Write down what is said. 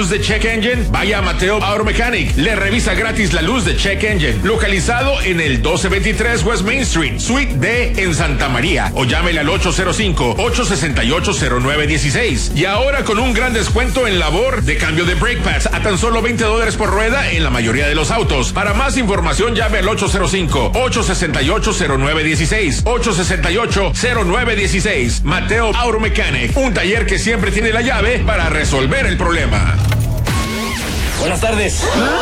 de Check Engine, vaya a Mateo Auto Mechanic. Le revisa gratis la luz de Check Engine. Localizado en el 1223 West Main Street, Suite D en Santa María. O llámele al 805-868-0916. Y ahora con un gran descuento en labor de cambio de brake pads a tan solo $20 por rueda en la mayoría de los autos. Para más información llame al 805-868-0916. 868-0916. Mateo Auto Mechanic. Un taller que siempre tiene la llave para resolver el problema. Buenas tardes.